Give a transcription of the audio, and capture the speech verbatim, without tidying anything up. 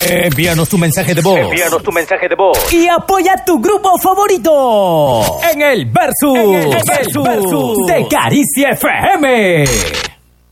Envíanos tu mensaje de voz. Envíanos tu mensaje de voz. Y apoya a tu grupo favorito en el Versus, en el Versus, Versus de Caricia F M.